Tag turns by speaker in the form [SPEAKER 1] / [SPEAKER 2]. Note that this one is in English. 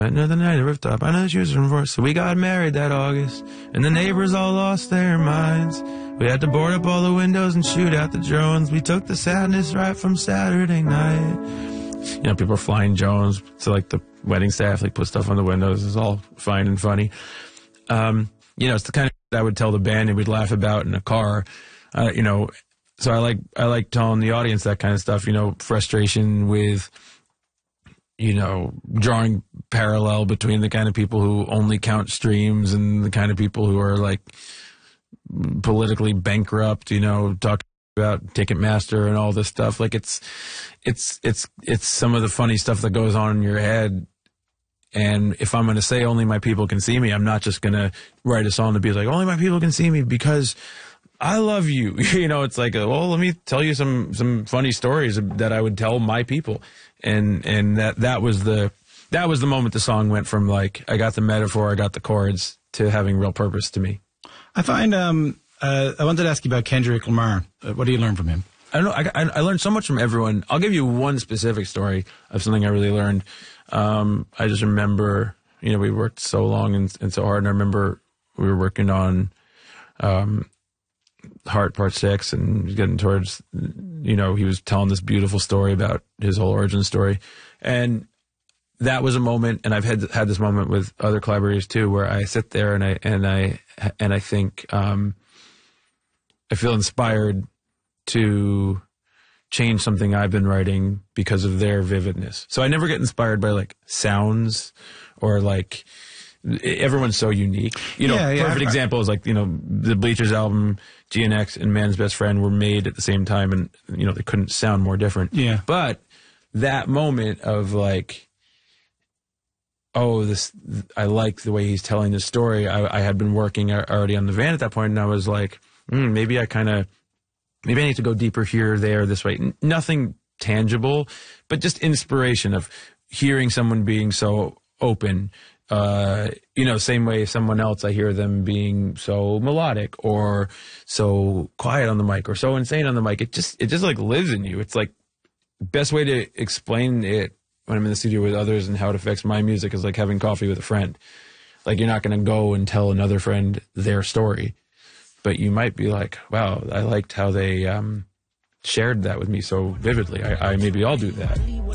[SPEAKER 1] Another night at the rooftop, I know she was from Forest. So we got married that August, and the neighbors all lost their minds. We had to board up all the windows and shoot out the drones. We took the sadness right from Saturday night. You know, people are flying drones, so like the wedding staff like put stuff on the windows. It's all fine and funny. You know, it's the kind of that I would tell the band and we'd laugh about in a car. You know, so I like telling the audience that kind of stuff. You know, frustration with, you know, drawing parallel between the kind of people who only count streams and the kind of people who are like politically bankrupt, you know, talking about Ticketmaster and all this stuff. Like it's some of the funny stuff that goes on in your head. And if I'm going to say only my people can see me, I'm not just going to write a song to be like, only my people can see me because I love you. You know, it's like, well, let me tell you some funny stories that I would tell my people. And that was the moment the song went from like, I got the metaphor, I got the chords, to having real purpose to me.
[SPEAKER 2] I find, I wanted to ask you about Kendrick Lamar. What do you learn from him?
[SPEAKER 1] I don't know. I learned so much from everyone. I'll give you one specific story of something I really learned. I just remember, you know, we worked so long and so hard, and I remember we were working on Heart Part 6 and getting towards, you know, he was telling this beautiful story about his whole origin story. And that was a moment, and I've had this moment with other collaborators too, where I sit there and I think I feel inspired to change something I've been writing because of their vividness. So I never get inspired by like sounds or like everyone's so unique. You know, perfect example is like, you know, the Bleachers album, GNX and Man's Best Friend were made at the same time, and you know, they couldn't sound more different.
[SPEAKER 2] Yeah.
[SPEAKER 1] But that moment of like, oh, I like the way he's telling this story. I had been working already on the van at that point, and I was like, maybe I need to go deeper here, there, this way. Nothing tangible, but just inspiration of hearing someone being so open. You know, same way someone else, I hear them being so melodic or so quiet on the mic or so insane on the mic. It just like lives in you. It's like best way to explain it when I'm in the studio with others and how it affects my music is like having coffee with a friend. Like you're not going to go and tell another friend their story, but you might be like, wow, I liked how they shared that with me so vividly. Maybe I'll do that.